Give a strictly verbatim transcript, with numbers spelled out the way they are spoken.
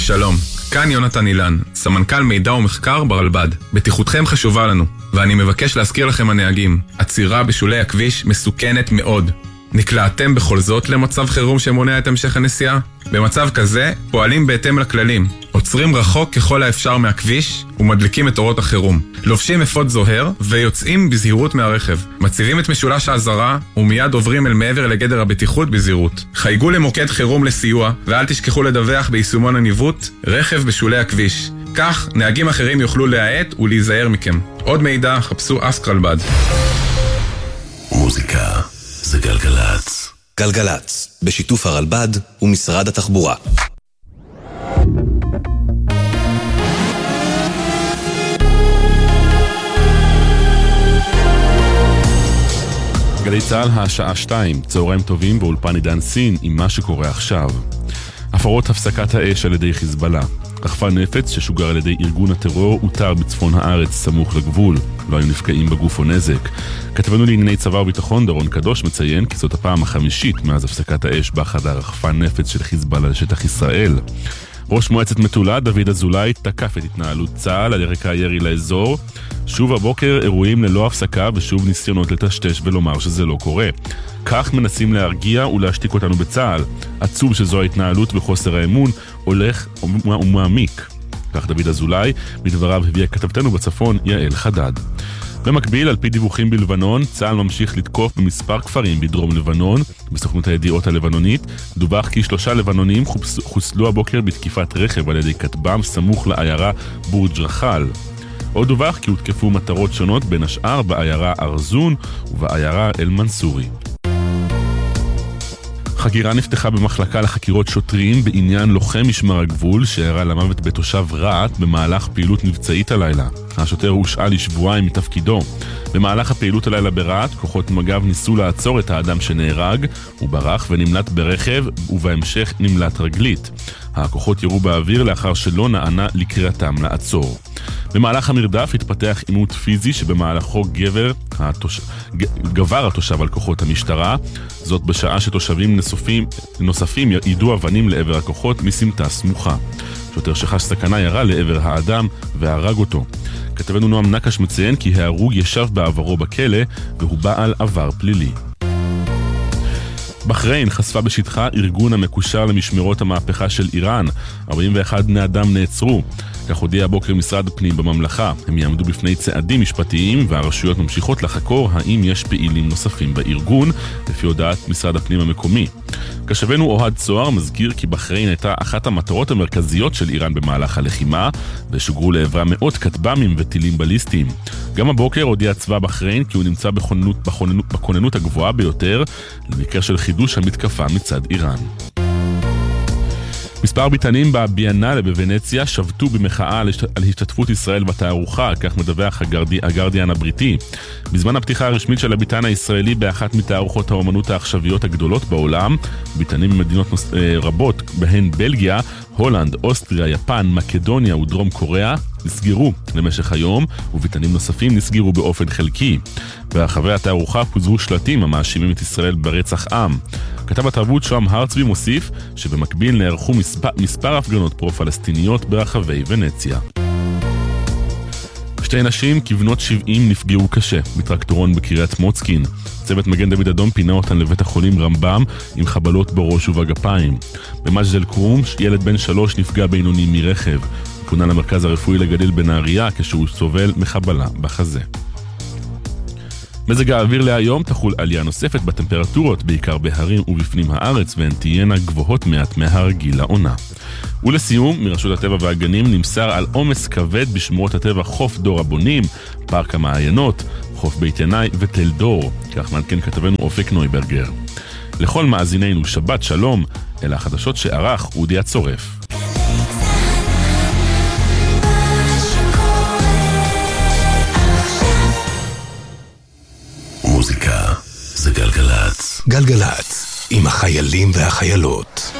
שלום, כאן יונתן אילן, סמנכ"ל מידע ומחקר ברלב"ד. בטיחותכם חשובה לנו, ואני מבקש להזכיר לכם הנהגים, עצירה בשולי הכביש מסוכנת מאוד. נקלעתם בכל זאת למצב חירום שמונע את המשך הנסיעה? במצב כזה, פועלים בהתאם לכללים. עוצרים רחוק ככל האפשר מהכביש ומדליקים את אורות החירום. לובשים אפוד זוהר ויוצאים בזהירות מהרכב. מציבים את משולש האזהרה ומיד עוברים אל מעבר לגדר הבטיחות בזהירות. חייגו למוקד חירום לסיוע ואל תשכחו לדווח ביישומון הניווט רכב בשולי הכביש. כך נהגים אחרים יוכלו להאט ולהיזהר מכם. עוד מידע חפשו אסק רלב"ד. מוזיקה זה גלגלץ. גלגלץ, בשיתוף הרלב"ד ומשרד התחבורה. גלי צהל השעה שתיים, צהריים טובים באולפן עידן סין עם מה שקורה עכשיו. הפרות הפסקת האש על ידי חיזבאללה. רחפן נפץ ששוגר על ידי ארגון הטרור הותר בצפון הארץ סמוך לגבול. לא היו נפגעים בגוף או נזק. כתבנו לענייני צבא וביטחון דורון קדוש מציין כי זאת הפעם החמישית מאז הפסקת האש באחד הרחפן נפץ של חיזבאללה לשטח ישראל. ראש מועצת מטולה דוד אזולאי תקף את התנהלות צה"ל על רקע הירי לאזור. שוב הבוקר אירועים ללא הפסקה ושוב ניסיונות לטשטש ולומר שזה לא קורה. כך מנסים להרגיע ולהשתיק אותנו בצה"ל. עצוב שזו ההתנהלות וחוסר האמון הולך ומעמיק. כך דוד אזולאי, מדבריו הביאה כתבתנו בצפון יעל חדד. במקביל, על פי דיווחים בלבנון, צה"ל ממשיך לתקוף במספר כפרים בדרום לבנון. בסוכנות הידיעות הלבנונית דווח כי שלושה לבנונים חוסלו הבוקר בתקיפת רכב על ידי כטב"ם סמוך לעיירה בורג' רחל. עוד דווח כי הותקפו מטרות שונות בין השאר בעיירה ארזון ובעיירה אל מנסורי. חקירה נפתחה במחלקה לחקירות שוטרים בעניין לוחם משמר הגבול שירה למוות בתושב רעת במהלך פעילות מבצעית הלילה. השוטר הושעה לשבועיים מתפקידו. במהלך הפעילות הלילה ברעת, כוחות מג"ב ניסו לעצור את האדם שנהרג, הוא ברח ונמלט ברכב ובהמשך נמלט רגלית. הכוחות ירו באוויר לאחר שלא נענה לקריאתם לעצור. במהלך המרדף התפתח עימות פיזי שבמהלכו גבר התוש... גבר התושב על כוחות המשטרה, זאת בשעה שתושבים נוספים, נוספים יידו אבנים לעבר הכוחות מסמטה סמוכה. שוטר שחש סכנה ירה לעבר האדם והרג אותו. כתבנו נועם נקש מציין כי ההרוג ישב בעברו בכלא והוא בעל עבר פלילי. בחריין חשפה בשטחה ארגון המקושר למשמרות המהפכה של איראן. ארבעים ואחד בני אדם נעצרו. כך הודיע הבוקר משרד הפנים בממלכה. הם יעמדו בפני צעדים משפטיים והרשויות ממשיכות לחקור האם יש פעילים נוספים בארגון, לפי הודעת משרד הפנים המקומי. כשבנו אוהד צוהר מזכיר כי בחריין הייתה אחת המטרות המרכזיות של איראן במהלך הלחימה, ושוגרו לעברה מאות כטב"מים וטילים בליסטיים. גם הבוקר הודיע צבא בחריין כי הוא נמצא בכוננות, בכוננות, בכוננות הגבוהה ביותר למקרה של חידוש המתקפה מצד איראן. מספר ביטנים בביאנלה בוונציה שבתו במחאה על השתתפות ישראל בתערוכה, כך מדווח הגרדי, הגרדיאן הבריטי. בזמן הפתיחה הרשמית של הביטן הישראלי באחת מתערוכות האומנות העכשוויות הגדולות בעולם, ביטנים ממדינות נוס, אה, רבות, בהן בלגיה, הולנד, אוסטריה, יפן, מקדוניה ודרום קוריאה, נסגרו למשך היום, וביטנים נוספים נסגרו באופן חלקי. ברחבי התערוכה פוזרו שלטים המאשימים את ישראל ברצח עם. כתב התרבות שוהם הרצבי מוסיף שבמקביל נערכו מספר, מספר הפגנות פרו-פלסטיניות ברחבי ונציה. שתי נשים כבנות שבעים נפגעו קשה בטרקטורון בקריית מוצקין. צוות מגן דוד אדום פינה אותן לבית החולים רמב"ם עם חבלות בראש ובגפיים. במג'ד אל כרום ילד בן שלוש נפגע בינוני מרכב. פונה למרכז הרפואי לגליל בנהריה כשהוא סובל מחבלה בחזה. מזג האוויר להיום תחול עלייה נוספת בטמפרטורות, בעיקר בהרים ובפנים הארץ, והן תהיינה גבוהות מעט מהרגיל לעונה. ולסיום, מרשות הטבע והגנים נמסר על עומס כבד בשמורות הטבע חוף דור הבונים, פארק המעיינות, חוף בית ינאי ותל דור, כך מעדכן כתבנו אופק נויברגר. לכל מאזינינו שבת שלום, אלה החדשות שערך אודי הצורף. מוזיקה זה גלגלץ. גלגלץ, עם החיילים והחיילות.